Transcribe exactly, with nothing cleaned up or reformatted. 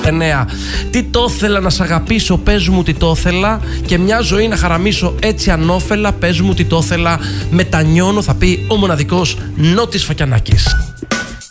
εννέα. Τι το ήθελα να σ' αγαπήσω, πες μου τι το ήθελα. Και μια ζωή να χαραμίσω έτσι ανώφελα, πες μου τι το ήθελα. Μετανιώνω, θα πει ο μοναδικός Νότης Φακιανάκης.